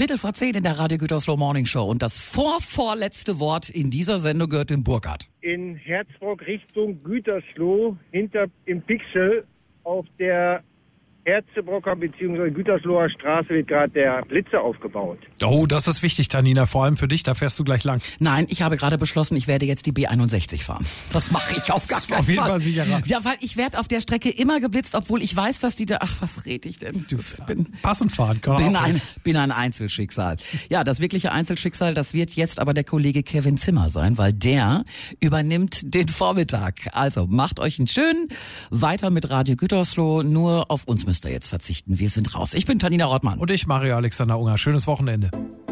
10:15 in der Radio Gütersloh Morning Show. Und das vorvorletzte Wort in dieser Sendung gehört dem Burkhard. In Herzbrock Richtung Gütersloh, im Pixel, auf der Herzebrocker bzw. Gütersloher Straße wird gerade der Blitzer aufgebaut. Oh, das ist wichtig, Tanina, vor allem für dich, da fährst du gleich lang. Nein, ich habe gerade beschlossen, ich werde jetzt die B61 fahren. Das mache ich auf gar keinen Fall. Auf jeden Fall sicherer. Ja, weil ich werde auf der Strecke immer geblitzt, obwohl ich weiß, dass die da... Ach, was rede ich denn? Passend fahren, bin ein Einzelschicksal. Ja, das wirkliche Einzelschicksal, das wird jetzt aber der Kollege Kevin Zimmer sein, weil der übernimmt den Vormittag. Also macht euch einen schönen, weiter mit Radio Gütersloh, nur auf uns müsst ihr jetzt verzichten. Wir sind raus. Ich bin Tanina Rottmann. Und ich, Mario Alexander Unger. Schönes Wochenende.